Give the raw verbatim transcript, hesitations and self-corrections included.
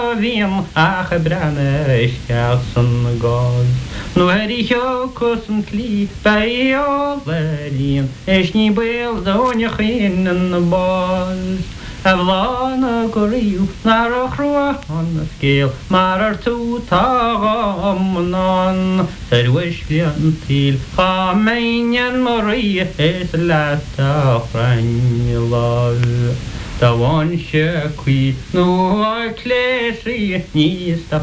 Vim ach brenne skersen gal. Nu er ich kussen kli bei Berlin. Ich nie bil donje hinnen bal. Avlana goriu nar a chrua an scale. Mar ar tu tagamnan. Ser wisglian til ha meinen Maria es lata franjlal. Da wan sjekwi nu a klesi nista